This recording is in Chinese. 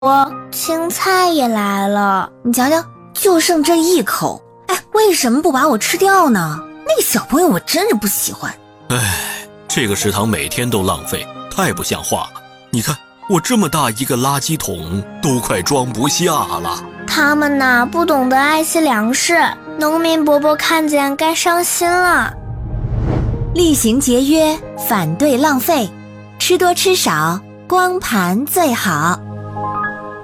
青菜也来了， 你瞧瞧，就剩这一口。哎，为什么不把我吃掉呢？那个小朋友我真是不喜欢。 哎，这个食堂每天都浪费，太不像话了。你看，我这么大一个垃圾桶都快装不下了。 他们呐不懂得爱惜粮食，农民伯伯看见该伤心了。 厉行节约，反对浪费，吃多吃少，光盘最好。